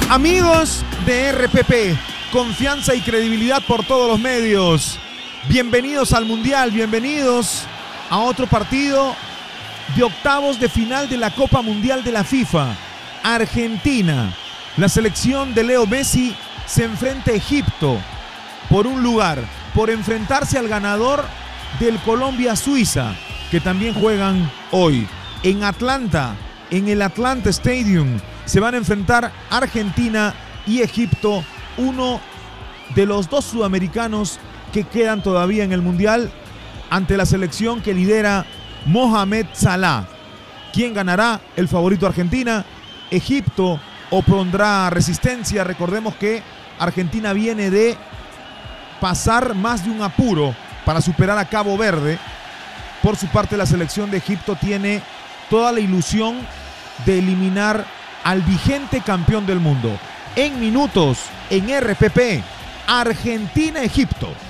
Amigos de RPP, confianza y credibilidad por todos los medios. Bienvenidos al Mundial, bienvenidos a otro partido de octavos de final de la Copa Mundial de la FIFA. Argentina, la selección de Leo Messi se enfrenta a Egipto por un lugar, por enfrentarse al ganador del Colombia-Suiza, que también juegan hoy. En Atlanta, en el Atlanta Stadium, se van a enfrentar Argentina y Egipto, uno de los dos sudamericanos que quedan todavía en el Mundial, ante la selección que lidera Mohamed Salah. ¿Quién ganará? El favorito Argentina. Egipto opondrá resistencia. Recordemos que Argentina viene de pasar más de un apuro para superar a Cabo Verde. Por su parte, la selección de Egipto tiene toda la ilusión de eliminar al vigente campeón del mundo. En minutos, en RPP, Argentina-Egipto.